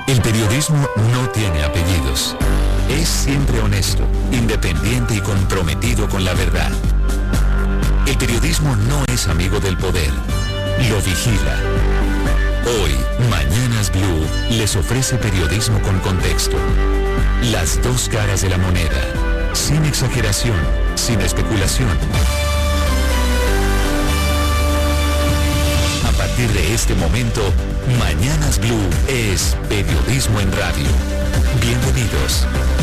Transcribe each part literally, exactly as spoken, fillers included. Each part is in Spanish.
El periodismo no tiene apellidos. Es siempre honesto, independiente y comprometido con la verdad. El periodismo no es amigo del poder, lo vigila. Hoy, Mañanas Blue les ofrece periodismo con contexto. Las dos caras de la moneda, sin exageración, sin especulación. A partir de este momento, Mañanas Blue es periodismo en radio. Bienvenidos.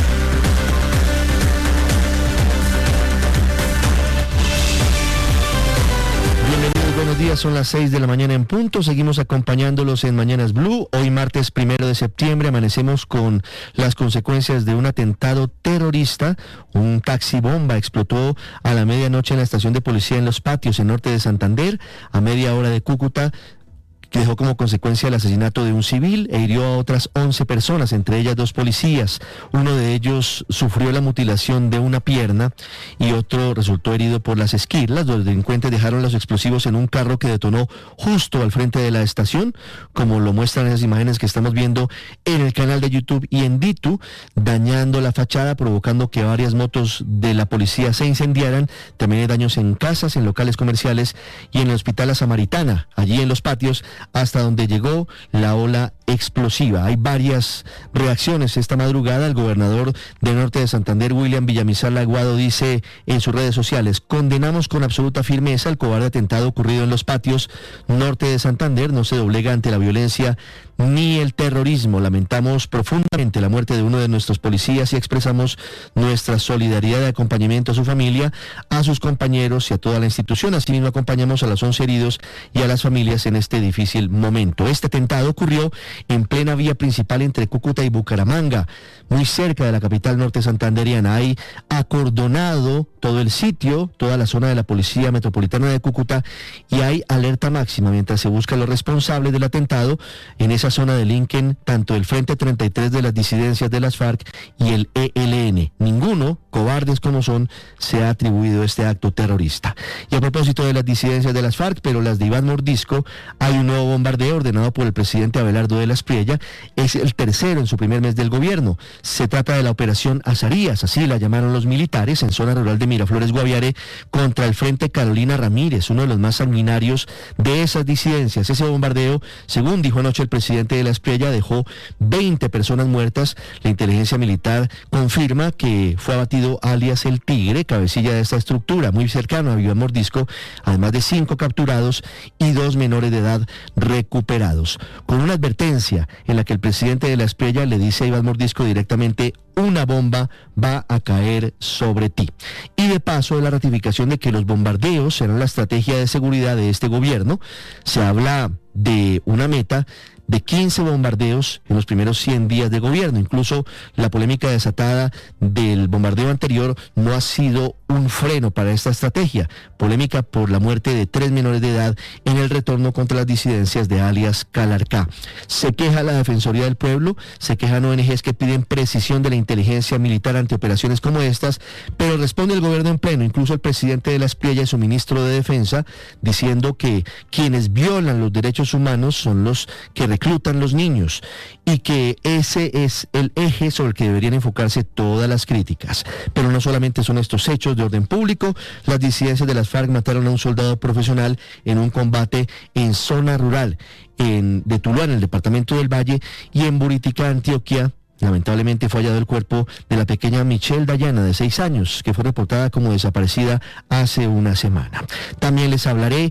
Bienvenidos, buenos días, son las seis de la mañana en punto, seguimos acompañándolos en Mañanas Blue. Hoy martes primero de septiembre amanecemos con las consecuencias de un atentado terrorista. Un taxi bomba explotó a la medianoche en la estación de policía en Los Patios, en norte de Santander, a media hora de Cúcuta, que dejó como consecuencia el asesinato de un civil e hirió a otras once personas, entre ellas dos policías. Uno de ellos sufrió la mutilación de una pierna y otro resultó herido por las esquirlas. Los delincuentes dejaron los explosivos en un carro que detonó justo al frente de la estación, como lo muestran esas imágenes que estamos viendo en el canal de YouTube y en Ditu, dañando la fachada, provocando que varias motos de la policía se incendiaran. También hay daños en casas, en locales comerciales y en el Hospital La Samaritana, allí en Los Patios, hasta donde llegó la ola explosiva. Hay varias reacciones esta madrugada. El gobernador del norte de Santander, William Villamizar Laguado, dice en sus redes sociales: condenamos con absoluta firmeza el cobarde atentado ocurrido en Los Patios, norte de Santander. No se doblega ante la violencia ni el terrorismo. Lamentamos profundamente la muerte de uno de nuestros policías y expresamos nuestra solidaridad de acompañamiento a su familia, a sus compañeros y a toda la institución. Asimismo, acompañamos a los once heridos y a las familias en este difícil momento. Este atentado ocurrió en plena vía principal entre Cúcuta y Bucaramanga, muy cerca de la capital norte santanderiana. Hay acordonado todo el sitio, toda la zona de la Policía Metropolitana de Cúcuta, y hay alerta máxima mientras se busca a los responsables del atentado. En esa zona delinquen tanto el Frente treinta y tres de las disidencias de las FARC y el E L N. Ninguno, cobardes como son, se ha atribuido este acto terrorista. Y a propósito de las disidencias de las FARC, pero las de Iván Mordisco, hay un nuevo bombardeo ordenado por el presidente Abelardo de la Espriella. Es el tercero en su primer mes del gobierno. Se trata de la operación Azarías, así la llamaron los militares, en zona rural de Miraflores, Guaviare, contra el Frente Carolina Ramírez, uno de los más sanguinarios de esas disidencias. Ese bombardeo, según dijo anoche el presidente de la Espriella, dejó veinte personas muertas. La inteligencia militar confirma que fue abatido alias el Tigre, cabecilla de esta estructura, muy cercano a Iván Mordisco, además de cinco capturados y dos menores de edad recuperados. Con una advertencia en la que el presidente de la Espriella le dice a Iván Mordisco directamente: una bomba va a caer sobre ti. Y de paso, la ratificación de que los bombardeos serán la estrategia de seguridad de este gobierno. Se habla de una meta de quince bombardeos en los primeros cien días de gobierno. Incluso la polémica desatada del bombardeo anterior no ha sido un freno para esta estrategia. Polémica por la muerte de tres menores de edad en el retorno contra las disidencias de alias Calarcá. Se queja la Defensoría del Pueblo, se quejan O N Ges que piden precisión de la inteligencia militar ante operaciones como estas, pero responde el gobierno en pleno, incluso el presidente de la Espriella y su ministro de Defensa, diciendo que quienes violan los derechos humanos son los que reclutan los niños y que ese es el eje sobre el que deberían enfocarse todas las críticas. Pero no solamente son estos hechos de orden público. Las disidencias de las FARC mataron a un soldado profesional en un combate en zona rural en, de Tuluá, en el departamento del Valle, y en Buritica, Antioquia. Lamentablemente fue hallado el cuerpo de la pequeña Michelle Dayana, de seis años, que fue reportada como desaparecida hace una semana. También les hablaré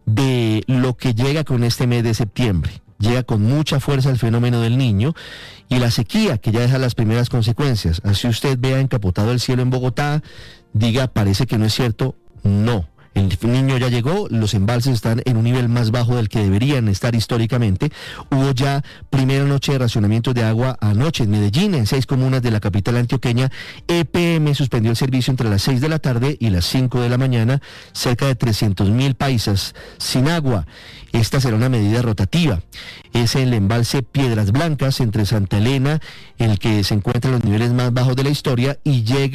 de lo que llega con este mes de septiembre. Llega con mucha fuerza el fenómeno del Niño y la sequía, que ya deja las primeras consecuencias. Así usted vea encapotado el cielo en Bogotá, diga, parece que no es cierto, no. El Niño ya llegó, los embalses están en un nivel más bajo del que deberían estar históricamente. Hubo ya primera noche de racionamiento de agua anoche en Medellín, en seis comunas de la capital antioqueña. E P M suspendió el servicio entre las seis de la tarde y las cinco de la mañana. Cerca de trescientos mil paisas sin agua. Esta será una medida rotativa. Es el embalse Piedras Blancas, entre Santa Elena, el que se encuentra en los niveles más bajos de la historia, y llega a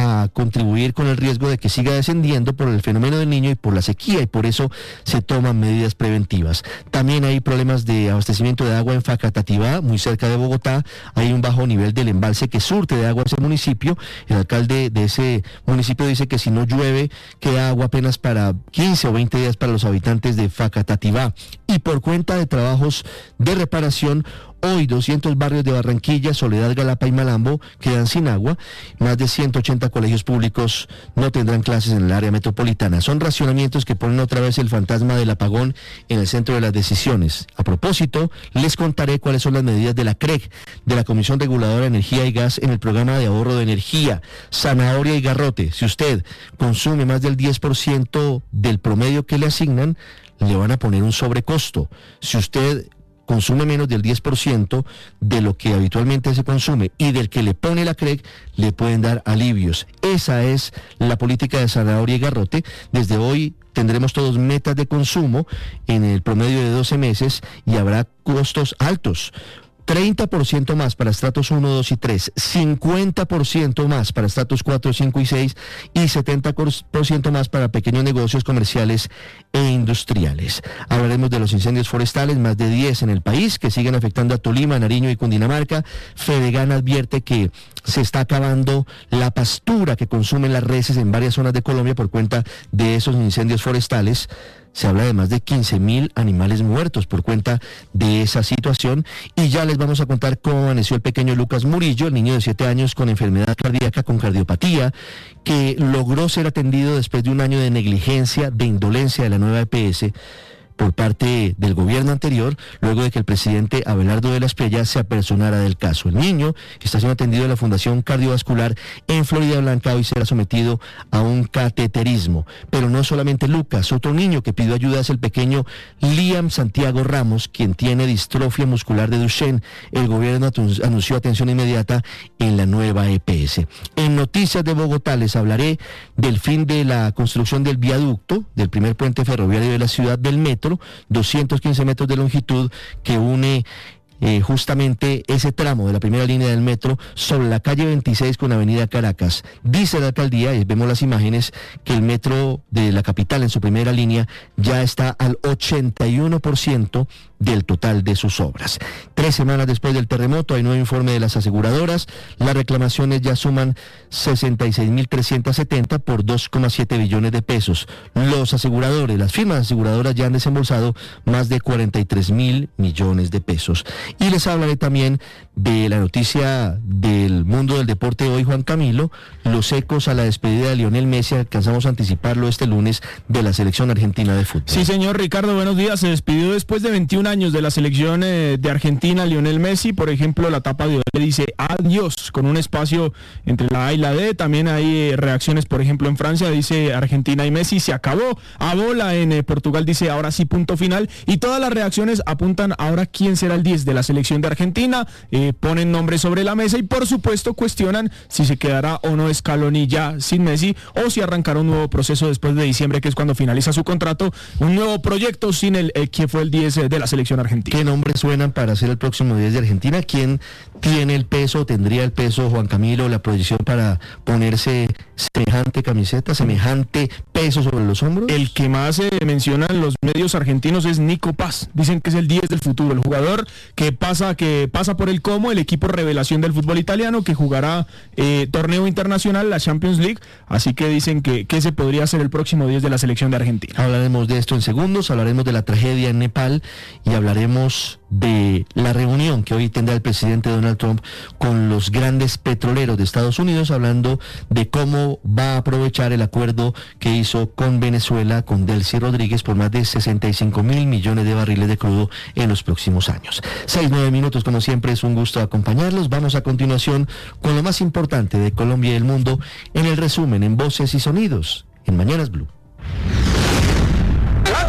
a contribuir con el riesgo de que siga descendiendo por el fenómeno del Niño y por la sequía, y por eso se toman medidas preventivas. También hay problemas de abastecimiento de agua en Facatativá, muy cerca de Bogotá. Hay un bajo nivel del embalse que surte de agua a ese municipio. El alcalde de ese municipio dice que si no llueve, queda agua apenas para quince o veinte días para los habitantes de Facatativá. Y por cuenta de trabajos de reparación, hoy doscientos barrios de Barranquilla, Soledad, Galapa y Malambo quedan sin agua. Más de ciento ochenta colegios públicos no tendrán clases en el área metropolitana. Son racionamientos que ponen otra vez el fantasma del apagón en el centro de las decisiones. A propósito, les contaré cuáles son las medidas de la C R E G, de la Comisión Reguladora de Energía y Gas, en el programa de ahorro de energía. Zanahoria y garrote. Si usted consume más del diez por ciento del promedio que le asignan, le van a poner un sobrecosto. Si usted consume menos del diez por ciento de lo que habitualmente se consume y del que le pone la C R E G, le pueden dar alivios. Esa es la política de zanahoria y garrote. Desde hoy tendremos todos metas de consumo en el promedio de doce meses y habrá costos altos. treinta por ciento más para estratos uno, dos y tres, cincuenta por ciento más para estratos cuatro, cinco y seis y setenta por ciento más para pequeños negocios comerciales e industriales. Hablaremos de los incendios forestales, más de diez en el país, que siguen afectando a Tolima, Nariño y Cundinamarca. Fedegan advierte que se está acabando la pastura que consumen las reses en varias zonas de Colombia por cuenta de esos incendios forestales. Se habla de más de quince mil animales muertos por cuenta de esa situación, y ya les vamos a contar cómo amaneció el pequeño Lucas Murillo, el niño de siete años con enfermedad cardíaca, con cardiopatía, que logró ser atendido después de un año de negligencia, de indolencia de la nueva E P S por parte del gobierno anterior, luego de que el presidente Abelardo de la Espriella se apersonara del caso. El niño está siendo atendido en la Fundación Cardiovascular en Florida Blanca y será sometido a un cateterismo. Pero no solamente Lucas, otro niño que pidió ayuda es el pequeño Liam Santiago Ramos, quien tiene distrofia muscular de Duchenne. El gobierno anunció atención inmediata en la nueva E P S. En Noticias de Bogotá les hablaré del fin de la construcción del viaducto, del primer puente ferroviario de la ciudad, del metro, doscientos quince metros de longitud, que une Eh, justamente ese tramo de la primera línea del metro sobre la calle veintiséis con avenida Caracas. Dice la alcaldía, y vemos las imágenes, que el metro de la capital en su primera línea ya está al ochenta y uno por ciento del total de sus obras. Tres semanas después del terremoto hay nuevo informe de las aseguradoras. Las reclamaciones ya suman sesenta y seis mil trescientos setenta por dos coma siete billones de pesos. Los aseguradores, las firmas aseguradoras ya han desembolsado más de cuarenta y tres mil millones de pesos. Y les hablaré también de la noticia del mundo del deporte hoy, Juan Camilo, los ecos a la despedida de Lionel Messi. Alcanzamos a anticiparlo este lunes, de la selección argentina de fútbol. Sí, señor Ricardo, buenos días. Se despidió después de veintiún años de la selección eh, de Argentina, Lionel Messi. Por ejemplo, la tapa de hoy le dice adiós, con un espacio entre la A y la D. También hay eh, reacciones, por ejemplo, en Francia dice Argentina y Messi se acabó. A bola en eh, Portugal dice ahora sí, punto final. Y todas las reacciones apuntan ahora quién será el diez de la selección de Argentina. Eh, ponen nombres sobre la mesa y por supuesto cuestionan si se quedará o no Scaloni ya sin Messi, o si arrancará un nuevo proceso después de diciembre, que es cuando finaliza su contrato, un nuevo proyecto sin el eh, que fue el diez de la selección argentina. ¿Qué nombres suenan para ser el próximo diez de Argentina? ¿Quién tiene el peso, tendría el peso, Juan Camilo, la proyección para ponerse semejante camiseta, semejante peso sobre los hombros? El que más se eh, mencionan los medios argentinos es Nico Paz. Dicen que es el diez del futuro, el jugador que pasa que pasa por el Como, el equipo revelación del fútbol italiano, que jugará eh, torneo internacional, la Champions League. Así que dicen que, que ese podría ser el próximo diez de la selección de Argentina. Hablaremos de esto en segundos, hablaremos de la tragedia en Nepal y hablaremos de la reunión que hoy tendrá el presidente Donald Trump con los grandes petroleros de Estados Unidos, hablando de cómo va a aprovechar el acuerdo que hizo con Venezuela, con Delcy Rodríguez, por más de sesenta y cinco mil millones de barriles de crudo en los próximos años. Seis, nueve minutos, como siempre, es un gusto acompañarlos. Vamos a continuación con lo más importante de Colombia y el mundo en el resumen, en Voces y Sonidos, en Mañanas Blue.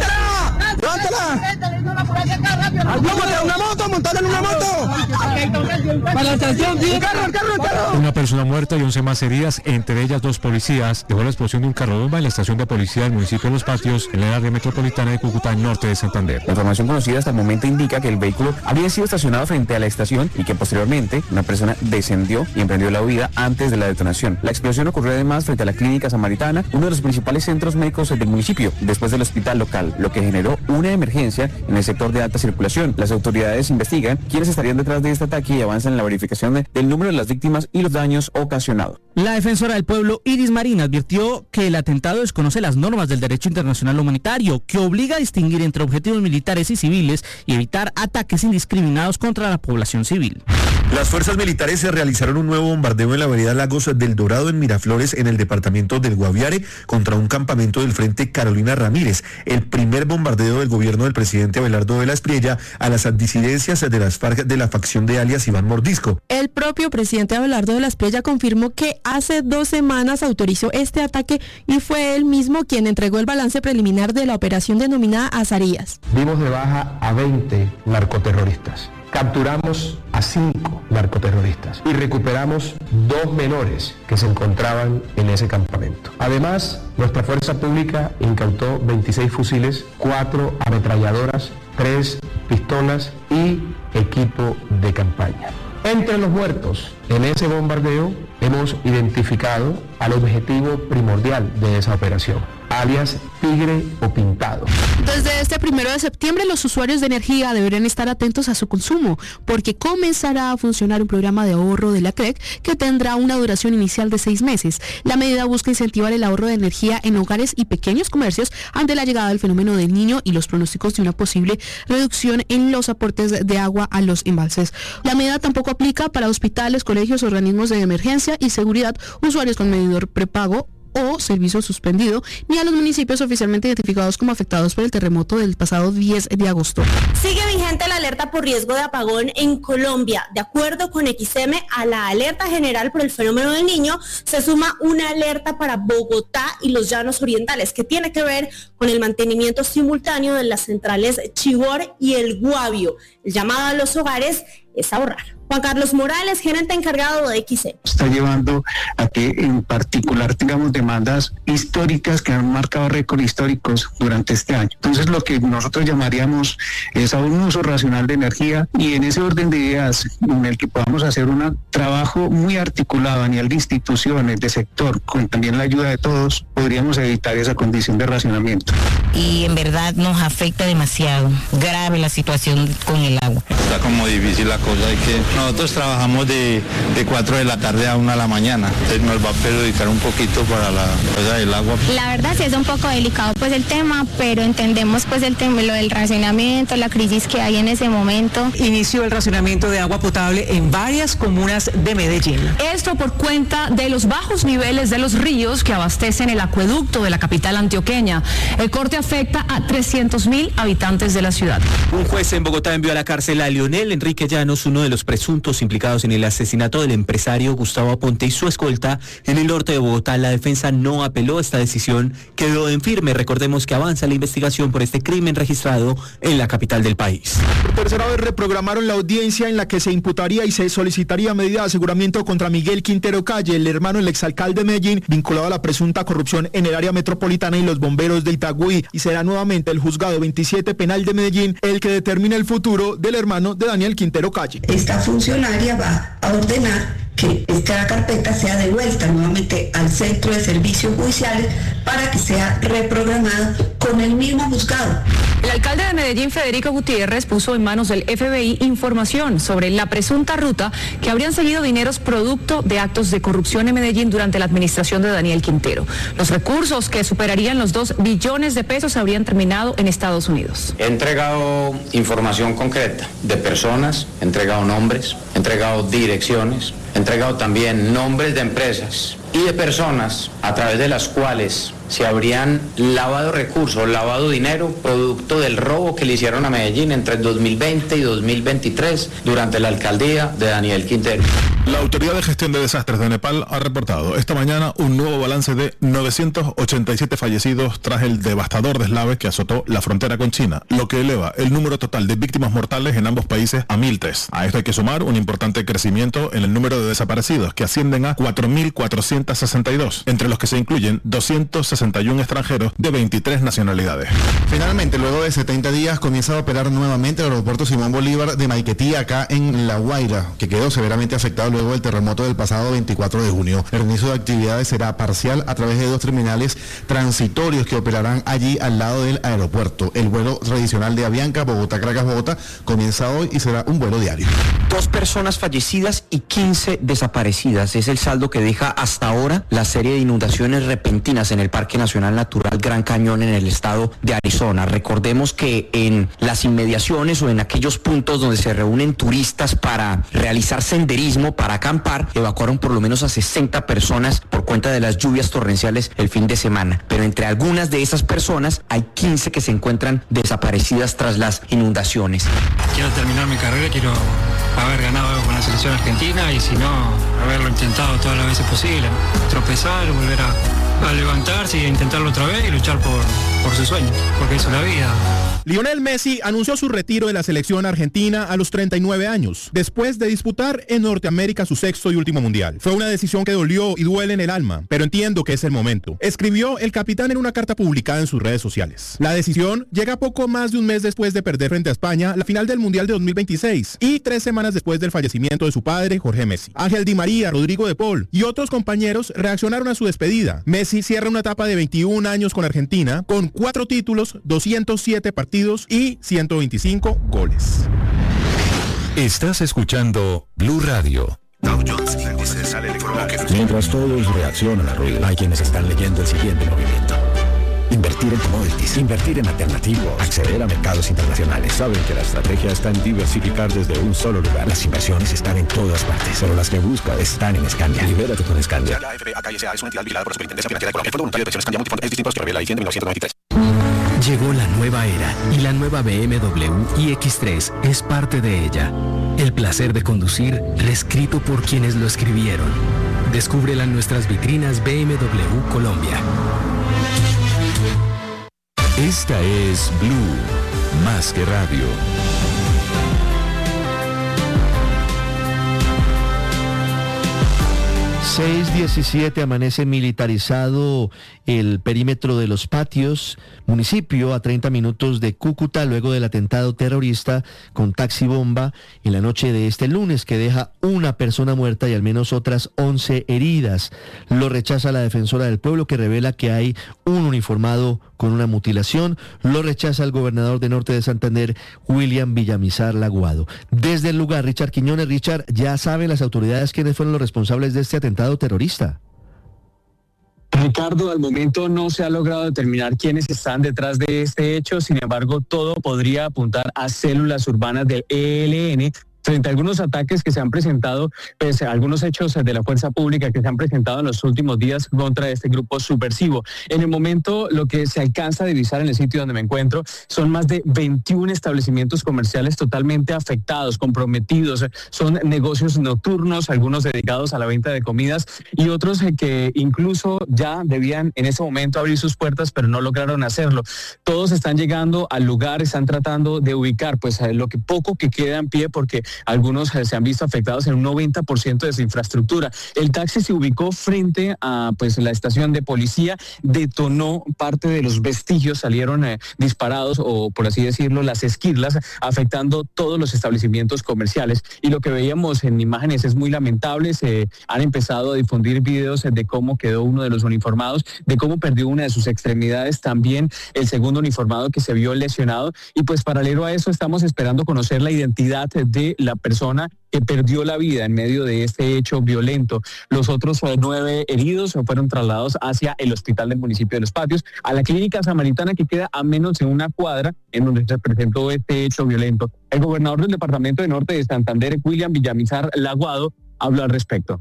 ¡Levántala! ¡Levántala! ¡Una moto! ¡Montala en una moto! Una persona muerta y once más heridas, entre ellas dos policías, dejó la explosión de un carro bomba en la estación de policía del municipio de Los Patios, en el área metropolitana de Cúcuta, norte de Santander. La información conocida hasta el momento indica que el vehículo había sido estacionado frente a la estación y que posteriormente una persona descendió y emprendió la huida antes de la detonación. La explosión ocurrió además frente a la Clínica Samaritana, uno de los principales centros médicos del municipio, después del hospital local, lo que generó una emergencia en el sector de alta circulación. Las autoridades investigan quiénes estarían detrás de este ataque y avanzan en la verificación de, del número de las víctimas y los daños ocasionados. La defensora del pueblo, Iris Marín, advirtió que el atentado desconoce las normas del derecho internacional humanitario, que obliga a distinguir entre objetivos militares y civiles y evitar ataques indiscriminados contra la población civil. Las fuerzas militares se realizaron un nuevo bombardeo en la vereda Lagos del Dorado en Miraflores, en el departamento del Guaviare, contra un campamento del Frente Carolina Ramírez, el primer bombardeo del gobierno del presidente Abelardo de la Espriella a las disidencias de las FARC de la facción de alias Iván Mordisco. El propio presidente Abelardo de la Espriella confirmó que hace dos semanas autorizó este ataque y fue él mismo quien entregó el balance preliminar de la operación denominada Azarías. Dimos de baja a veinte narcoterroristas. Capturamos a cinco narcoterroristas y recuperamos dos menores que se encontraban en ese campamento. Además, nuestra fuerza pública incautó veintiséis fusiles, cuatro ametralladoras, tres pistolas y equipo de campaña. Entre los muertos en ese bombardeo hemos identificado al objetivo primordial de esa operación, alias Tigre o Pintado. Desde este primero de septiembre, los usuarios de energía deberán estar atentos a su consumo, porque comenzará a funcionar un programa de ahorro de la C R E C que tendrá una duración inicial de seis meses. La medida busca incentivar el ahorro de energía en hogares y pequeños comercios ante la llegada del fenómeno del Niño y los pronósticos de una posible reducción en los aportes de agua a los embalses. La medida tampoco aplica para hospitales, colegios, organismos de emergencia y seguridad, usuarios con medidor prepago o servicio suspendido, ni a los municipios oficialmente identificados como afectados por el terremoto del pasado diez de agosto. Sigue vigente la alerta por riesgo de apagón en Colombia. De acuerdo con X M, a la alerta general por el fenómeno del Niño se suma una alerta para Bogotá y los Llanos Orientales, que tiene que ver con el mantenimiento simultáneo de las centrales Chivor y el Guavio. El llamado a los hogares es ahorrar. Juan Carlos Morales, gerente encargado de X M. Está llevando a que en particular tengamos demandas históricas que han marcado récords históricos durante este año. Entonces lo que nosotros llamaríamos es a un uso racional de energía y en ese orden de ideas en el que podamos hacer un trabajo muy articulado a nivel de instituciones, de sector, con también la ayuda de todos, podríamos evitar esa condición de racionamiento. Y en verdad nos afecta demasiado, grave la situación con el agua. Está como difícil la cosa, hay que... Nosotros trabajamos de, de cuatro de la tarde a una de la mañana, entonces nos va a perjudicar un poquito para la cosa del agua. La verdad sí es un poco delicado pues el tema, pero entendemos pues el tema, lo del racionamiento, la crisis que hay en ese momento. Inició el racionamiento de agua potable en varias comunas de Medellín. Esto por cuenta de los bajos niveles de los ríos que abastecen el acueducto de la capital antioqueña. El corte afecta a trescientos mil habitantes de la ciudad. Un juez en Bogotá envió a la cárcel a Leonel Enrique Llanos, uno de los presuntos implicados en el asesinato del empresario Gustavo Aponte y su escolta en el norte de Bogotá. La defensa no apeló. Esta decisión quedó en firme. Recordemos que avanza la investigación por este crimen registrado en la capital del país. Por tercera vez reprogramaron la audiencia en la que se imputaría y se solicitaría medida de aseguramiento contra Miguel Quintero Calle, el hermano del exalcalde de Medellín, vinculado a la presunta corrupción en el área metropolitana y los bomberos de Itagüí. Y será nuevamente el juzgado veintisiete penal de Medellín el que determine el futuro del hermano de Daniel Quintero Calle. Esta funcionaria va a ordenar que esta carpeta sea devuelta nuevamente al Centro de Servicios Judiciales para que sea reprogramada con el mismo juzgado. El alcalde de Medellín, Federico Gutiérrez, puso en manos del F B I información sobre la presunta ruta que habrían seguido dineros producto de actos de corrupción en Medellín durante la administración de Daniel Quintero. Los recursos, que superarían los dos billones de pesos, habrían terminado en Estados Unidos. He entregado información concreta de personas, he entregado nombres, he entregado direcciones, he entregado también nombres de empresas y de personas a través de las cuales se habrían lavado recursos, lavado dinero, producto del robo que le hicieron a Medellín entre el dos mil veinte y dos mil veintitrés durante la alcaldía de Daniel Quintero. La Autoridad de Gestión de Desastres de Nepal ha reportado esta mañana un nuevo balance de novecientos ochenta y siete fallecidos tras el devastador deslave que azotó la frontera con China, lo que eleva el número total de víctimas mortales en ambos países a mil tres. A esto hay que sumar un importante crecimiento en el número de desaparecidos, que ascienden a cuatro mil cuatrocientos sesenta y dos, entre los que se incluyen doscientos sesenta y uno extranjeros de veintitrés nacionalidades. Finalmente, luego de setenta días, comienza a operar nuevamente el aeropuerto Simón Bolívar de Maiquetía, acá en La Guaira, que quedó severamente afectado luego del terremoto del pasado veinticuatro de junio. El inicio de actividades será parcial a través de dos terminales transitorios que operarán allí al lado del aeropuerto. El vuelo tradicional de Avianca, Bogotá-Caracas-Bogotá, comienza hoy y será un vuelo diario. Dos personas fallecidas y quince desaparecidas. Es el saldo que deja hasta ahora la serie de inundaciones repentinas en el Parque Nacional Natural Gran Cañón en el estado de Arizona. Recordemos que en las inmediaciones o en aquellos puntos donde se reúnen turistas para realizar senderismo, para acampar, evacuaron por lo menos a sesenta personas por cuenta de las lluvias torrenciales el fin de semana. Pero entre algunas de esas personas hay quince que se encuentran desaparecidas tras las inundaciones. Quiero terminar mi carrera, quiero haber ganado algo con la selección argentina y si no, haberlo intentado todas las veces posible. Tropezar, volver a, a levantarse y a intentarlo otra vez y luchar por, por sus sueños, porque eso es la vida. Lionel Messi anunció su retiro de la selección argentina a los treinta y nueve años, después de disputar en Norteamérica su sexto y último mundial. Fue una decisión que dolió y duele en el alma, pero entiendo que es el momento, escribió el capitán en una carta publicada en sus redes sociales. La decisión llega poco más de un mes después de perder frente a España la final del Mundial de dos mil veintiséis y tres semanas después del fallecimiento de su padre, Jorge Messi. Ángel Di María, Rodrigo de Paul y otros compañeros reaccionaron a su despedida. Messi cierra una etapa de veintiún años con Argentina, con cuatro títulos, doscientos siete partidos y ciento veinticinco goles. Estás escuchando Blue Radio. Dow Jones Índice sale de coronavirus. Mientras todos reaccionan al ruido, hay quienes están leyendo el siguiente movimiento. Invertir en commodities, invertir en alternativos, acceder a mercados internacionales. Saben que la estrategia está en diversificar desde un solo lugar. Las inversiones están en todas partes, pero las que busca están en Scandia. Libérate con Scandia. La F B A K S A es una entidad vigilada por la Superintendencia Financiera de Colombia. El Fondo Monetario de Pensiones Scandia Multifondos es distinto a los que revela la I C I N de mil novecientos noventa y tres. Llegó la nueva era y la nueva B M W iX tres es parte de ella. El placer de conducir, reescrito por quienes lo escribieron. Descúbrela en nuestras vitrinas B M W Colombia. Esta es Blue, más que radio. seis diecisiete, amanece militarizado el perímetro de Los Patios, municipio a treinta minutos de Cúcuta, luego del atentado terrorista con taxi bomba en la noche de este lunes, que deja una persona muerta y al menos otras once heridas. Lo rechaza la defensora del pueblo, que revela que hay un uniformado con una mutilación. Lo rechaza el gobernador de Norte de Santander, William Villamizar Laguado. Desde el lugar, Richard Quiñones. Richard, ¿ya saben las autoridades quiénes fueron los responsables de este atentado terrorista? Ricardo, al momento no se ha logrado determinar quiénes están detrás de este hecho, sin embargo, todo podría apuntar a células urbanas del E L N, frente a algunos ataques que se han presentado, pues algunos hechos de la fuerza pública que se han presentado en los últimos días contra este grupo subversivo. En el momento, lo que se alcanza a divisar en el sitio donde me encuentro son más de veintiún establecimientos comerciales totalmente afectados, comprometidos. Son negocios nocturnos, algunos dedicados a la venta de comidas y otros que incluso ya debían en ese momento abrir sus puertas, pero no lograron hacerlo. Todos están llegando al lugar, están tratando de ubicar pues lo que poco que queda en pie, porque algunos se han visto afectados en un noventa por ciento de su infraestructura. El taxi se ubicó frente a pues la estación de policía, detonó parte de los vestigios, salieron eh, disparados o por así decirlo las esquirlas, afectando todos los establecimientos comerciales. Y lo que veíamos en imágenes es muy lamentable. Se han empezado a difundir videos de cómo quedó uno de los uniformados, de cómo perdió una de sus extremidades, también el segundo uniformado que se vio lesionado. Y pues paralelo a eso estamos esperando conocer la identidad de la persona que perdió la vida en medio de este hecho violento. Los otros nueve heridos fueron trasladados hacia el hospital del municipio de Los Patios, a la clínica samaritana que queda a menos de una cuadra en donde se presentó este hecho violento. El gobernador del departamento de Norte de Santander, William Villamizar Laguado, habló al respecto.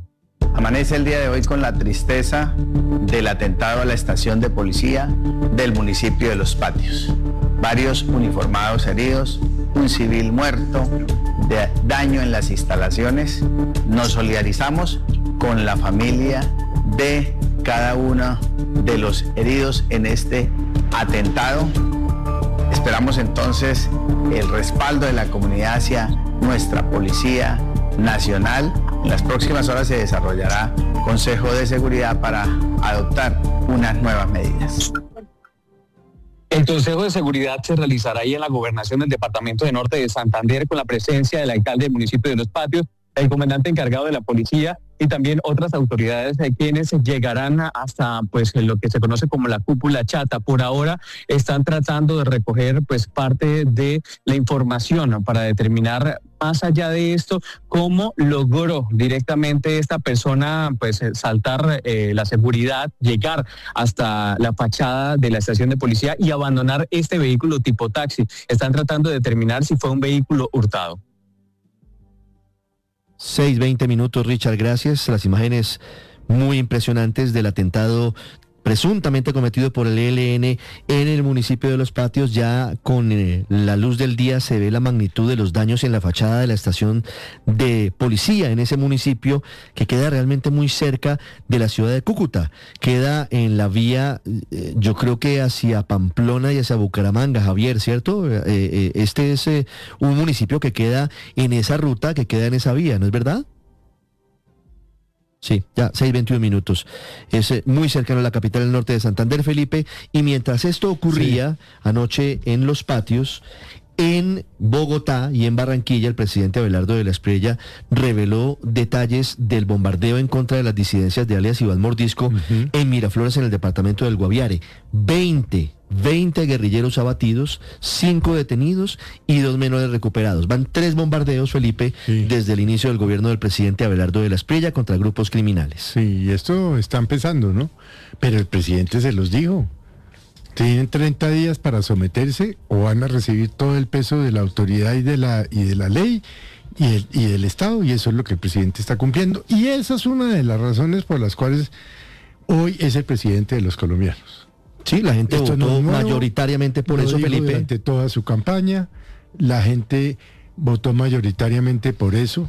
Amanece el día de hoy con la tristeza del atentado a la estación de policía del municipio de Los Patios. Varios uniformados heridos, un civil muerto, de daño en las instalaciones. Nos solidarizamos con la familia de cada uno de los heridos en este atentado. Esperamos entonces el respaldo de la comunidad hacia nuestra Policía Nacional. En las próximas horas se desarrollará Consejo de Seguridad para adoptar unas nuevas medidas. El Consejo de Seguridad se realizará ahí en la gobernación del departamento de Norte de Santander con la presencia del alcalde del municipio de Los Patios, el comandante encargado de la policía y también otras autoridades eh, quienes llegarán hasta pues lo que se conoce como la cúpula chata. Por ahora están tratando de recoger pues parte de la información para determinar más allá de esto cómo logró directamente esta persona pues saltar eh, la seguridad, llegar hasta la fachada de la estación de policía y abandonar este vehículo tipo taxi. Están tratando de determinar si fue un vehículo hurtado. seis, veinte minutos, Richard, gracias. Las imágenes muy impresionantes del atentado presuntamente cometido por el E L N en el municipio de Los Patios. Ya con eh, la luz del día se ve la magnitud de los daños en la fachada de la estación de policía en ese municipio, que queda realmente muy cerca de la ciudad de Cúcuta. Queda en la vía, eh, yo creo que hacia Pamplona y hacia Bucaramanga, Javier, ¿cierto? Eh, eh, este es eh, un municipio que queda en esa ruta, que queda en esa vía, ¿no es verdad? Sí, ya, seis, veintiún minutos. Es eh, muy cercano a la capital del norte de Santander, Felipe, y mientras esto ocurría sí. anoche en Los Patios, en Bogotá y en Barranquilla, el presidente Abelardo de la Espriella reveló detalles del bombardeo en contra de las disidencias de alias Iván Mordisco uh-huh. en Miraflores, en el departamento del Guaviare. veinte guerrilleros abatidos, cinco detenidos y dos menores recuperados. Van tres bombardeos, Felipe, sí. desde el inicio del gobierno del presidente Abelardo de la Espriella contra grupos criminales. Sí, y esto está empezando, ¿no? Pero el presidente se los dijo. Tienen treinta días para someterse o van a recibir todo el peso de la autoridad y de la, y de la ley y, el, y del Estado, y eso es lo que el presidente está cumpliendo. Y esa es una de las razones por las cuales hoy es el presidente de los colombianos. Sí, la gente Esto votó no mayoritariamente por eso, Felipe. Durante toda su campaña, la gente votó mayoritariamente por eso.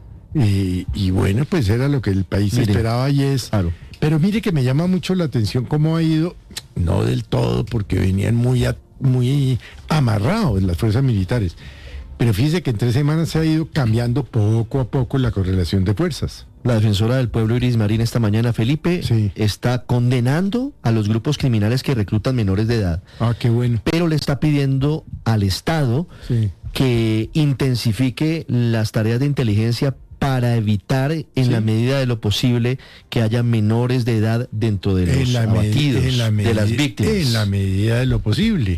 Y, y bueno, pues era lo que el país mire, esperaba y es... Claro. Pero mire que me llama mucho la atención cómo ha ido, no del todo, porque venían muy, a, muy amarrados las fuerzas militares. Pero fíjese que en tres semanas se ha ido cambiando poco a poco la correlación de fuerzas. La defensora del pueblo, Iris Marín, esta mañana, Felipe, sí. está condenando a los grupos criminales que reclutan menores de edad. Ah, qué bueno. Pero le está pidiendo al Estado sí. que intensifique las tareas de inteligencia para evitar, en sí. la medida de lo posible, que haya menores de edad dentro de los abatidos, en la de las víctimas. En la medida de lo posible.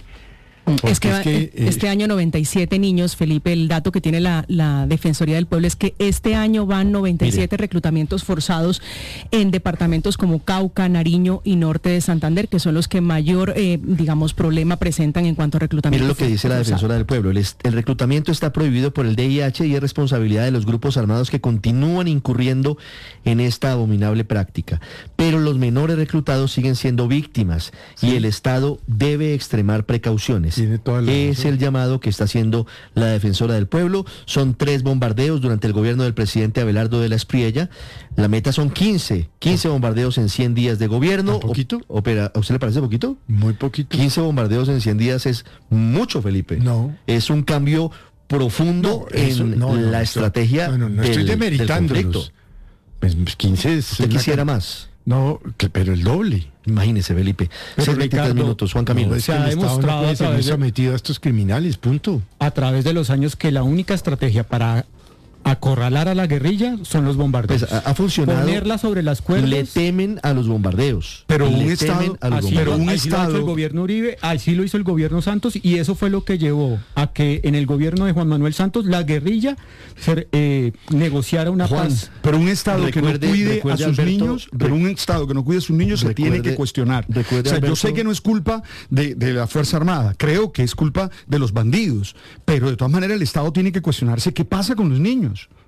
Es que, es que este eh, año noventa y siete niños, Felipe, el dato que tiene la, la Defensoría del Pueblo es que este año van noventa y siete mire. reclutamientos forzados en departamentos como Cauca, Nariño y Norte de Santander, que son los que mayor, eh, digamos, problema presentan en cuanto a reclutamiento. Mire lo que dice la Defensora del Pueblo, el, el reclutamiento está prohibido por el D I H y es responsabilidad de los grupos armados que continúan incurriendo en esta abominable práctica. Pero los menores reclutados siguen siendo víctimas sí. y el Estado debe extremar precauciones. Es el llamado que está haciendo la Defensora del Pueblo. Son tres bombardeos durante el gobierno del presidente Abelardo de la Espriella. La meta son quince, quince bombardeos en cien días de gobierno. ¿Poquito? Opera, ¿a usted le parece poquito? Muy poquito. quince bombardeos en cien días es mucho, Felipe. No. Es un cambio profundo no, eso, en no, no, la eso, estrategia no, no, no, del, estoy demeritándolos. Pues quince es... ¿Usted quisiera la... más? No, que, pero el doble. Imagínese, Felipe. veintitrés minutos, Juan Camilo. No, se ha demostrado no a través de, sometido a estos criminales, punto. A través de los años que la única estrategia para acorralar a la guerrilla son los bombardeos. Pues ha, ha funcionado. Ponerla sobre las cuerdas. Le temen a los bombardeos. Pero un estado, a los así, pero un así estado. Lo hizo el gobierno Uribe, así lo hizo el gobierno Santos, y eso fue lo que llevó a que en el gobierno de Juan Manuel Santos la guerrilla se, eh, negociara una Juan, paz. Pero un estado recuerde, que no cuide a sus Alberto, niños, pero un estado que no cuide a sus niños recuerde, se tiene que cuestionar. Recuerde, o sea, Alberto, yo sé que no es culpa de, de la Fuerza Armada, creo que es culpa de los bandidos, pero de todas maneras el Estado tiene que cuestionarse qué pasa con los niños.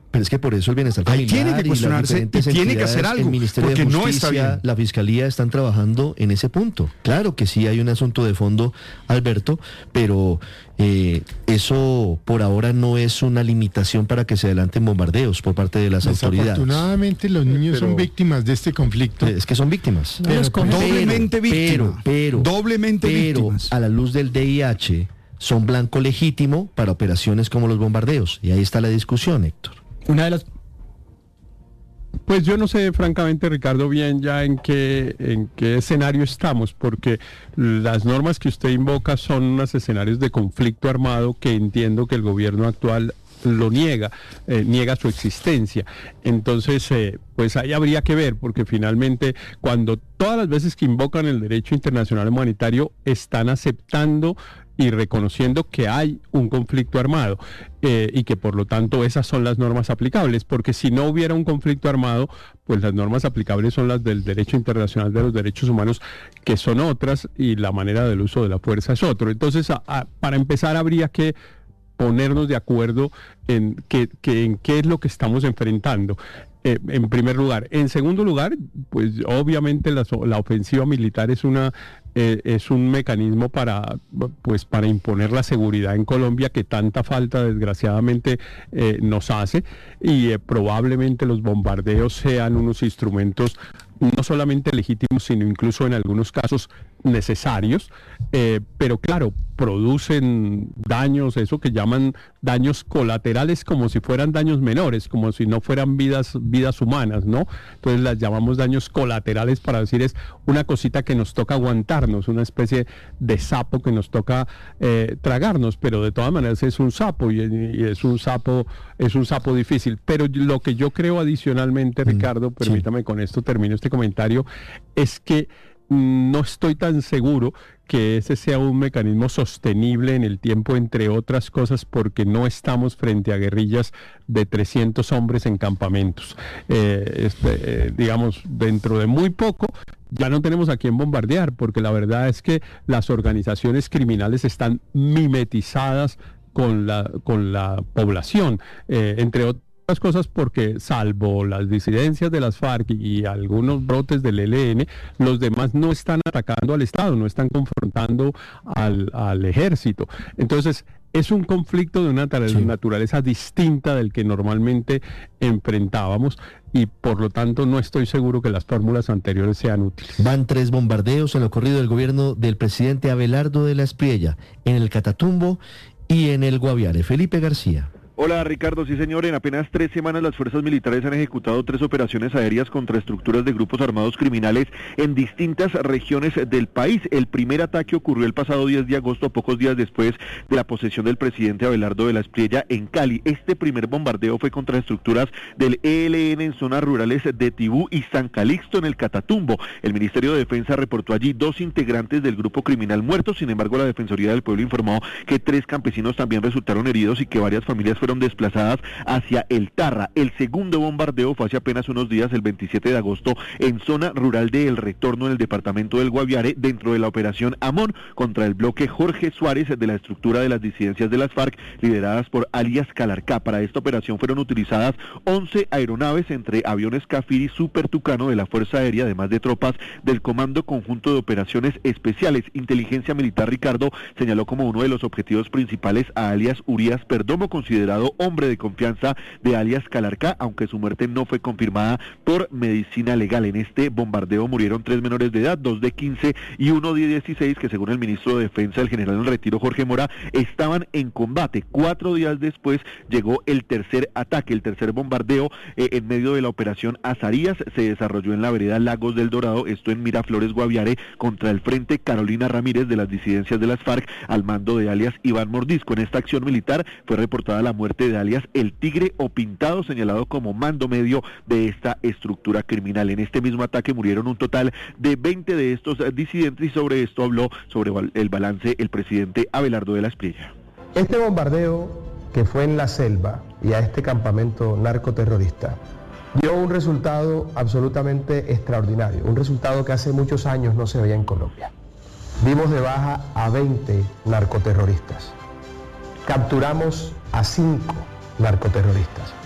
Pero es que por eso el bienestar familiar tiene que cuestionarse y, y tiene que hacer algo, el Ministerio porque de Justicia, no está bien. La Fiscalía están trabajando en ese punto. Claro que sí hay un asunto de fondo, Alberto, pero eh, eso por ahora no es una limitación para que se adelanten bombardeos por parte de las autoridades. Desafortunadamente los niños pero, son víctimas de este conflicto. Es que son víctimas. Pero, pero, doblemente víctimas. Pero, pero, doblemente pero, víctimas. A la luz del D I H son blanco legítimo para operaciones como los bombardeos. Y ahí está la discusión, Héctor. Una de las... Pues yo no sé, francamente, Ricardo, bien ya en qué, en qué escenario estamos, porque las normas que usted invoca son unos escenarios de conflicto armado que entiendo que el gobierno actual lo niega, eh, niega su existencia. Entonces, eh, pues ahí habría que ver, porque finalmente cuando todas las veces que invocan el derecho internacional humanitario están aceptando y reconociendo que hay un conflicto armado eh, y que por lo tanto esas son las normas aplicables, porque si no hubiera un conflicto armado, pues las normas aplicables son las del derecho internacional de los derechos humanos, que son otras, y la manera del uso de la fuerza es otro. Entonces, a, a, para empezar habría que ponernos de acuerdo en qué, que, en qué es lo que estamos enfrentando. Eh, en primer lugar. En segundo lugar, pues obviamente la, la ofensiva militar es una eh, es un mecanismo para pues para imponer la seguridad en Colombia que tanta falta desgraciadamente eh, nos hace, y eh, probablemente los bombardeos sean unos instrumentos no solamente legítimos, sino incluso en algunos casos necesarios, eh, pero claro, producen daños, eso que llaman daños colaterales, como si fueran daños menores, como si no fueran vidas, vidas humanas, ¿no? Entonces las llamamos daños colaterales para decir es una cosita que nos toca aguantarnos, una especie de sapo que nos toca eh, tragarnos, pero de todas maneras es un sapo y, y es un sapo, es un sapo difícil. Pero lo que yo creo adicionalmente, Ricardo, permítame, con esto termino este comentario, es que no estoy tan seguro que ese sea un mecanismo sostenible en el tiempo, entre otras cosas porque no estamos frente a guerrillas de trescientos hombres en campamentos. Eh, este, eh, digamos, dentro de muy poco ya no tenemos a quién bombardear, porque la verdad es que las organizaciones criminales están mimetizadas con la, con la población, eh, entre otras cosas porque salvo las disidencias de las FARC y algunos brotes del E L N, los demás no están atacando al Estado, no están confrontando al, al ejército. Entonces es un conflicto de una sí. naturaleza distinta del que normalmente enfrentábamos, y por lo tanto no estoy seguro que las fórmulas anteriores sean útiles. Van tres bombardeos en lo corrido del gobierno del presidente Abelardo de la Espriella, en el Catatumbo y en el Guaviare. Felipe García. Hola Ricardo, sí señor, en apenas tres semanas las fuerzas militares han ejecutado tres operaciones aéreas contra estructuras de grupos armados criminales en distintas regiones del país. El primer ataque ocurrió el pasado diez de agosto, pocos días después de la posesión del presidente Abelardo de la Espriella en Cali. Este primer bombardeo fue contra estructuras del E L N en zonas rurales de Tibú y San Calixto en el Catatumbo. El Ministerio de Defensa reportó allí dos integrantes del grupo criminal muertos. Sin embargo, la Defensoría del Pueblo informó que tres campesinos también resultaron heridos y que varias familias fueron desplazadas hacia el Tarra. El segundo bombardeo fue hace apenas unos días, el veintisiete de agosto, en zona rural de El Retorno, en el departamento del Guaviare, dentro de la operación Amón, contra el bloque Jorge Suárez de la estructura de las disidencias de las FARC, lideradas por alias Calarcá. Para esta operación fueron utilizadas once aeronaves, entre aviones Cafiri y Super Tucano de la Fuerza Aérea, además de tropas del Comando Conjunto de Operaciones Especiales. Inteligencia Militar, Ricardo, señaló como uno de los objetivos principales a alias Urias Perdomo, considerado hombre de confianza de alias Calarcá, aunque su muerte no fue confirmada por medicina legal. En este bombardeo murieron tres menores de edad, dos de quince y uno de dieciséis, que según el ministro de Defensa, el general en retiro Jorge Mora, estaban en combate. Cuatro días después llegó el tercer ataque, el tercer bombardeo eh, en medio de la operación Azarías, se desarrolló en la vereda Lagos del Dorado, esto en Miraflores, Guaviare, contra el Frente Carolina Ramírez de las disidencias de las FARC, al mando de alias Iván Mordisco. En esta acción militar fue reportada la muerte de alias El Tigre o Pintado, señalado como mando medio de esta estructura criminal. En este mismo ataque murieron un total de veinte de estos disidentes, y sobre esto habló sobre el balance el presidente Abelardo de la Espriella. Este bombardeo que fue en la selva y a este campamento narcoterrorista dio un resultado absolutamente extraordinario, un resultado que hace muchos años no se veía en Colombia. Dimos de baja a veinte narcoterroristas. Capturamos a cinco narcoterroristas.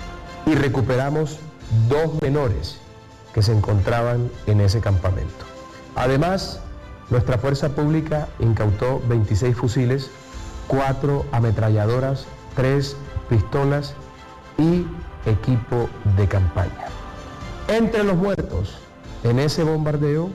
y recuperamos dos menores que se encontraban en ese campamento. Además, nuestra fuerza pública incautó veintiséis fusiles, cuatro ametralladoras, tres pistolas y equipo de campaña. Entre los muertos en ese bombardeo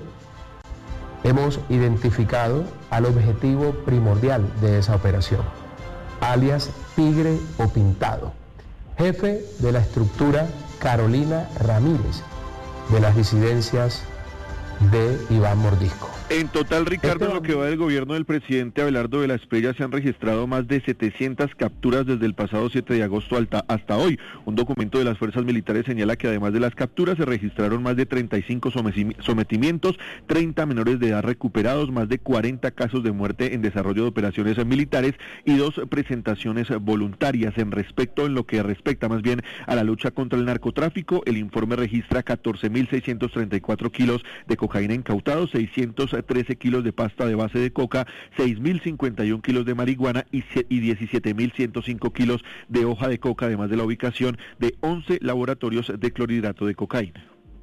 hemos identificado al objetivo primordial de esa operación, alias Tigre o Pintado, jefe de la estructura Carolina Ramírez, de las disidencias de Iván Mordisco. En total, Ricardo, en lo que va del gobierno del presidente Abelardo de la Espriella se han registrado más de setecientas capturas desde el pasado siete de agosto hasta hoy. Un documento de las fuerzas militares señala que además de las capturas se registraron más de treinta y cinco sometimientos, treinta menores de edad recuperados, más de cuarenta casos de muerte en desarrollo de operaciones militares y dos presentaciones voluntarias. En respecto, en lo que respecta más bien a la lucha contra el narcotráfico, el informe registra catorce mil seiscientos treinta y cuatro kilos de cocaína incautados, seiscientos trece kilos de pasta de base de coca, seis mil cincuenta y uno kilos de marihuana y diecisiete mil ciento cinco kilos de hoja de coca, además de la ubicación de once laboratorios de clorhidrato de cocaína.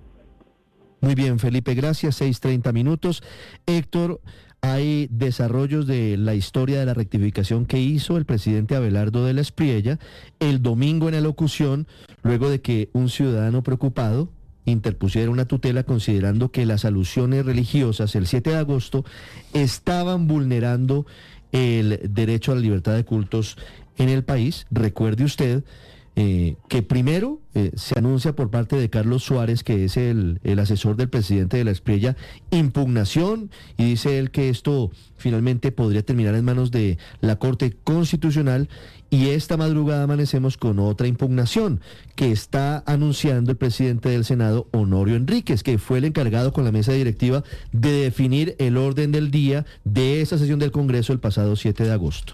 Muy bien, Felipe, gracias. seis treinta minutos. Héctor, hay desarrollos de la historia de la rectificación que hizo el presidente Abelardo de la Espriella el domingo en la locución, luego de que un ciudadano preocupado interpusiera una tutela considerando que las alusiones religiosas el siete de agosto estaban vulnerando el derecho a la libertad de cultos en el país. Recuerde usted eh, que primero eh, se anuncia por parte de Carlos Suárez, que es el, el asesor del presidente de la Espriella, impugnación, y dice él que esto finalmente podría terminar en manos de la Corte Constitucional. Y esta madrugada amanecemos con otra impugnación que está anunciando el presidente del Senado, Honorio Enríquez, que fue el encargado con la mesa directiva de definir el orden del día de esa sesión del Congreso el pasado siete de agosto.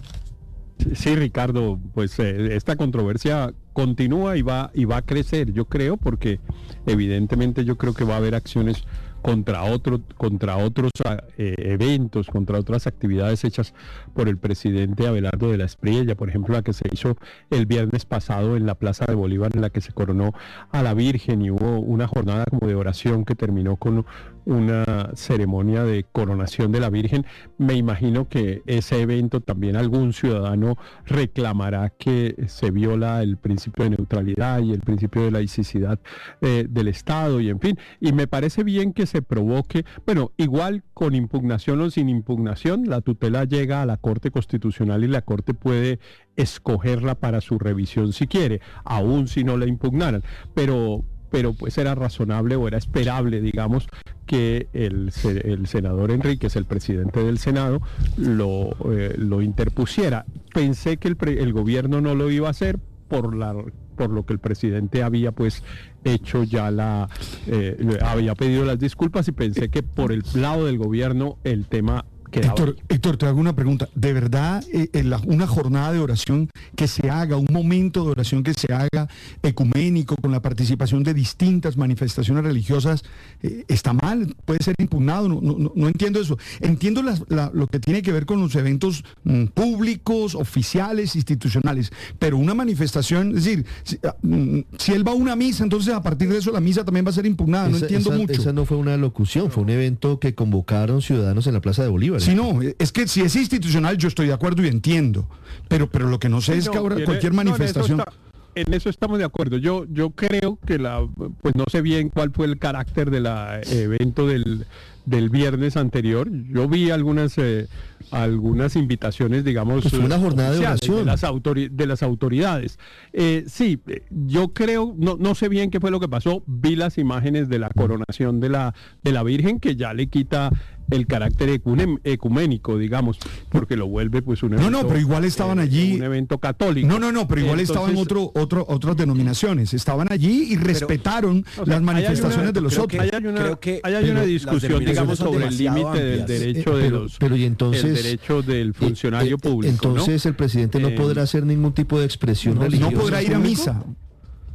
Sí, Ricardo, pues eh, esta controversia continúa y va, y va a crecer, yo creo, porque evidentemente yo creo que va a haber acciones contra otro, contra otros eh, eventos, contra otras actividades hechas por el presidente Abelardo de la Espriella, por ejemplo la que se hizo el viernes pasado en la Plaza de Bolívar, en la que se coronó a la Virgen y hubo una jornada como de oración que terminó con una ceremonia de coronación de la Virgen. Me imagino que ese evento también algún ciudadano reclamará que se viola el principio de neutralidad y el principio de laicidad eh, del Estado, y en fin, y me parece bien que se provoque, bueno, igual con impugnación o sin impugnación, la tutela llega a la Corte Constitucional y la Corte puede escogerla para su revisión si quiere, aún si no la impugnaran, pero pero pues era razonable o era esperable, digamos, que el, el senador Enríquez, el presidente del Senado, lo, eh, lo interpusiera. Pensé que el, el gobierno no lo iba a hacer por la por lo que el presidente había pues hecho ya la eh, había pedido las disculpas, y pensé que por el lado del gobierno el tema Héctor, Héctor, te hago una pregunta. ¿De verdad eh, la, una jornada de oración que se haga, un momento de oración que se haga ecuménico con la participación de distintas manifestaciones religiosas, eh, está mal? ¿Puede ser impugnado? No, no, no entiendo eso. Entiendo la, la, lo que tiene que ver con los eventos mm, públicos, oficiales, institucionales, pero una manifestación, es decir, si, mm, si él va a una misa, entonces a partir de eso la misa también va a ser impugnada. No esa, entiendo esa, mucho. Esa no fue una locución, fue un evento que convocaron ciudadanos en la Plaza de Bolívar. Sí, no, es que si es institucional yo estoy de acuerdo y entiendo, pero pero lo que no sé es que ahora cualquier manifestación... No, en, eso está, en eso estamos de acuerdo. Yo yo creo que la, pues no sé bien cuál fue el carácter del evento del, del viernes anterior. Yo vi algunas eh, algunas invitaciones, digamos, pues fue una jornada de oración de las, autori de las autoridades. Eh, sí, yo creo, no, no sé bien qué fue lo que pasó. Vi las imágenes de la coronación de la de la Virgen, que ya le quita el carácter ecuménico, digamos, porque lo vuelve pues un evento... No, no, pero igual estaban eh, allí... Un evento católico. No, no, no, pero igual Entonces, estaban otro, otro, otras denominaciones. Estaban allí y respetaron pero, o sea, las manifestaciones una, de los otros. Hay una, creo que, hay hay una discusión, digamos, sobre el límite del derecho de los... Pero y entonces... El derecho del funcionario público, Entonces ¿no? el presidente no eh, podrá hacer ningún tipo de expresión no, religiosa. No podrá ir a misa.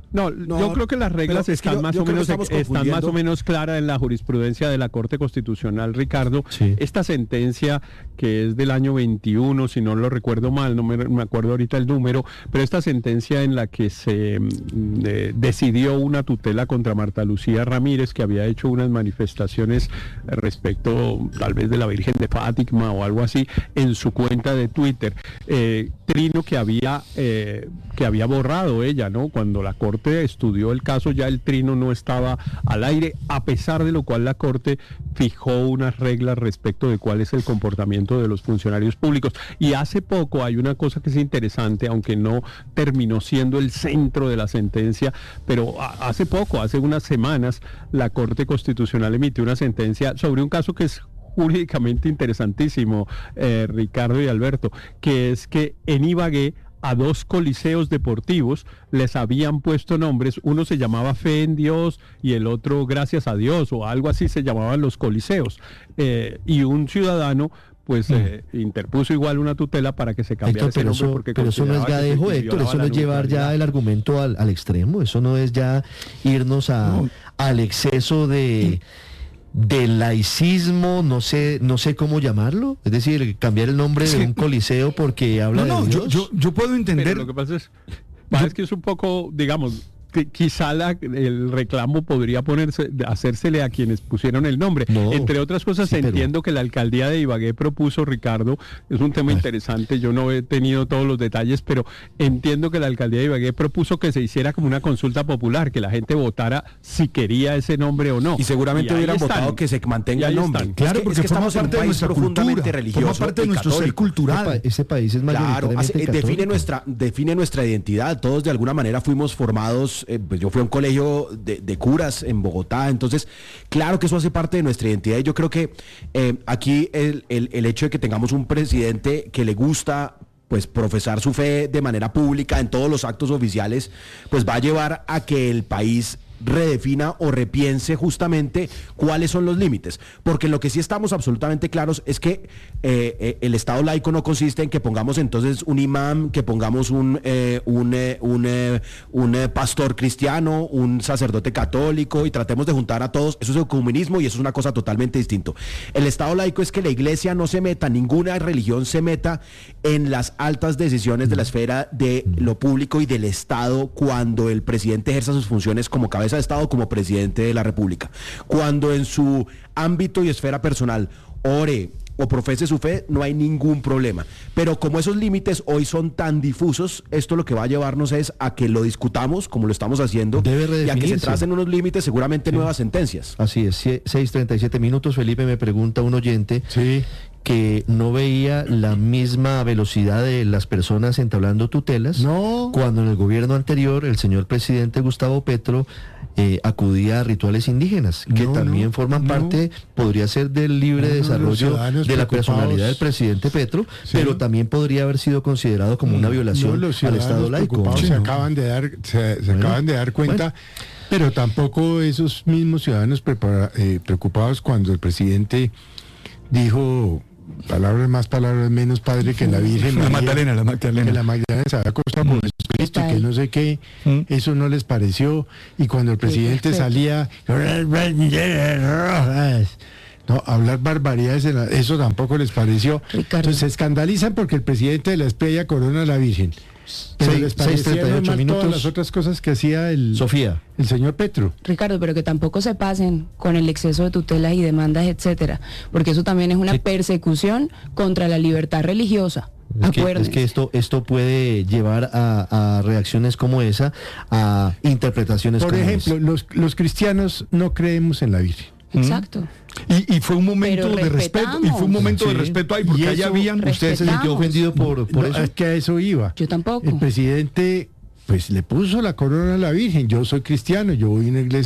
No, no, yo creo que las reglas están, yo, más, yo o menos, están más o menos claras en la jurisprudencia de la Corte Constitucional, Ricardo. Sí. Esta sentencia, que es del año veintiuno, si no lo recuerdo mal, no me, me acuerdo ahorita el número, pero esta sentencia en la que se eh, decidió una tutela contra Marta Lucía Ramírez, que había hecho unas manifestaciones respecto tal vez de la Virgen de Fátima o algo así, en su cuenta de Twitter. Eh, trino que había, eh, que había borrado ella, ¿no? Cuando la Corte estudió el caso, ya el trino no estaba al aire, a pesar de lo cual la Corte fijó unas reglas respecto de cuál es el comportamiento de los funcionarios públicos. Y hace poco hay una cosa que es interesante, aunque no terminó siendo el centro de la sentencia, pero hace poco, hace unas semanas, la Corte Constitucional emitió una sentencia sobre un caso que es jurídicamente interesantísimo, eh, Ricardo y Alberto, que es que en Ibagué a dos coliseos deportivos les habían puesto nombres, uno se llamaba Fe en Dios y el otro Gracias a Dios, o algo así se llamaban los coliseos, eh, y un ciudadano pues mm. eh, interpuso igual una tutela para que se cambiara Héctor, ese nombre. Pero eso, pero eso no es gadejo, Héctor, eso no es llevar ya el argumento al, al extremo, eso no es ya irnos a, no. al exceso de... del laicismo, no sé, no sé cómo llamarlo, es decir, cambiar el nombre sí. de un coliseo porque habla no, no, de Dios. Yo, yo, yo puedo entender. Pero lo que pasa es, yo, es que es un poco, digamos, que quizá la, el reclamo podría ponerse, hacérsele a quienes pusieron el nombre. No, Entre otras cosas, sí, entiendo pero... que la alcaldía de Ibagué propuso, Ricardo, es un tema interesante, yo no he tenido todos los detalles, pero entiendo que la alcaldía de Ibagué propuso que se hiciera como una consulta popular, que la gente votara si quería ese nombre o no. Y seguramente y hubieran votado que se mantenga el nombre. Están. Claro, es que, porque es que estamos en un país profundamente religioso, forma parte de nuestro ser cultural. Ese, ese país es mayoritariamente claro, hace, católico. define nuestra, define nuestra identidad. Todos de alguna manera fuimos formados. Eh, pues yo fui a un colegio de, de curas en Bogotá, entonces claro que eso hace parte de nuestra identidad y yo creo que eh, aquí el, el, el hecho de que tengamos un presidente que le gusta pues profesar su fe de manera pública en todos los actos oficiales, pues va a llevar a que el país redefina o repiense justamente cuáles son los límites, porque en lo que sí estamos absolutamente claros es que eh, eh, el Estado laico no consiste en que pongamos entonces un imán, que pongamos un eh, un, eh, un, eh, un eh, pastor cristiano, un sacerdote católico y tratemos de juntar a todos. Eso es ecumenismo y eso es una cosa totalmente distinta. El Estado laico es que la iglesia no se meta, ninguna religión se meta en las altas decisiones de la esfera de lo público y del Estado cuando el presidente ejerza sus funciones como cabeza de Estado, como presidente de la República. Cuando en su ámbito y esfera personal ore o profese su fe, no hay ningún problema. Pero como esos límites hoy son tan difusos, esto lo que va a llevarnos es a que lo discutamos, como lo estamos haciendo, y a que se tracen unos límites, seguramente sí. nuevas sentencias. Así es, seis treinta y siete minutos. Felipe, me pregunta un oyente sí. que no veía la misma velocidad de las personas entablando tutelas, no. cuando en el gobierno anterior el señor presidente Gustavo Petro eh, acudía a rituales indígenas, que no, también no, forman no. parte, podría ser del libre no, desarrollo de la personalidad del presidente Petro, sí. pero también podría haber sido considerado como una violación no, al Estado laico. Se acaban de dar, se, se bueno, acaban de dar cuenta, bueno. pero tampoco esos mismos ciudadanos prepara, eh, preocupados cuando el presidente dijo palabras más, palabras menos, padre, que la Virgen la María, Magdalena, la Magdalena. Que la Magdalena se había acostado por Jesucristo, que no sé qué, ¿Mm? eso no les pareció, y cuando el presidente salía, no, hablar barbaridades, eso tampoco les pareció. Ricardo. Entonces se escandalizan porque el presidente de la estrella corona a la Virgen. Pero seis, les parecieron más minutos. Todas las otras cosas que hacía el Sofía, el señor Petro. Ricardo, pero que tampoco se pasen con el exceso de tutelas y demandas, etcétera, porque eso también es una sí. persecución contra la libertad religiosa. Es que, es que esto esto puede llevar a, a reacciones como esa, a interpretaciones Por como ejemplo, esa. los los cristianos no creemos en la Virgen. Exacto. Y, y fue un momento de respeto, y fue un momento sí. de respeto ahí, porque allá habían, usted se sintió ofendido por, por no, eso. Es que a eso iba. Yo tampoco. El presidente pues le puso la corona a la Virgen. Yo soy cristiano, yo voy a una iglesia